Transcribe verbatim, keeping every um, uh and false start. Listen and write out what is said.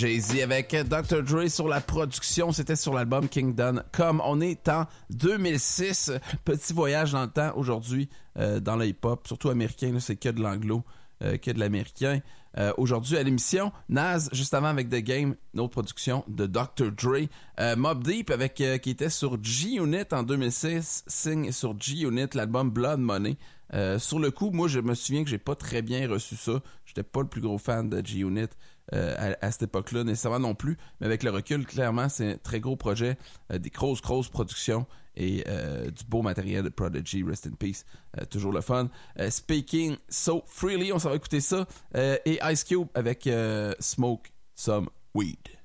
Jay-Z avec docteur Dre sur la production. C'était sur l'album Kingdom Come. On est en deux mille six. Petit voyage dans le temps aujourd'hui euh, dans le hip-hop, surtout américain. Là, c'est que de l'anglo, euh, que de l'américain. Euh, aujourd'hui à l'émission, Nas, juste avant avec The Game, une autre production de docteur Dre. Euh, Mobb Deep avec euh, qui était sur G-Unit en deux mille six, signe sur G-Unit l'album Blood Money. Euh, sur le coup, moi je me souviens que j'ai pas très bien reçu ça. J'étais pas le plus gros fan de G-Unit euh, à, à cette époque-là nécessairement non plus, mais avec le recul, clairement c'est un très gros projet, euh, des grosses grosses productions et euh, du beau matériel de Prodigy, rest in peace, euh, toujours le fun. Euh, Speaking So Freely, on s'en va écouter ça, euh, et Ice Cube avec euh, Smoke Some Weed.